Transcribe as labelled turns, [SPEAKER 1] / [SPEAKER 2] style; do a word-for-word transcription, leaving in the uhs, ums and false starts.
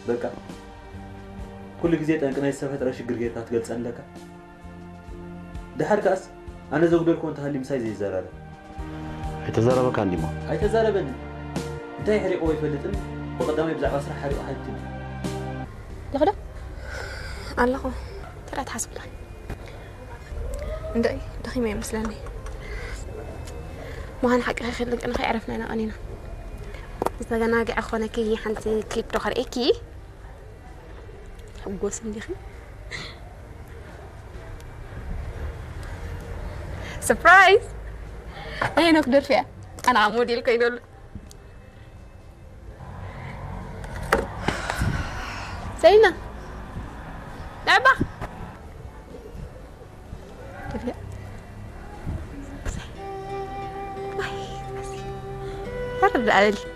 [SPEAKER 1] بقى كل جزيت أنك ناس سافت رش جرجيت هتقول لك ده حركة أنا زوج لكم تهلي مساي زي زرارة
[SPEAKER 2] هيتزاربك عندي ما
[SPEAKER 1] هيتزاربني أنت هي حريق قوي فلتن وقدامي بزع مسرح حريق حياتي
[SPEAKER 3] لغدا الله ترى تحسب لي ندقي دخي ما يمسلني ما هنحكي خلك أنا خي عرفنا أنا أنينا بس أنا جا أخونا كي حنتي كليب تخر إيكي حب جوسم دي خي سربرايز أنا نقدر فيها أنا عمودي لك يدل سينا لعبة كيف هرب عليك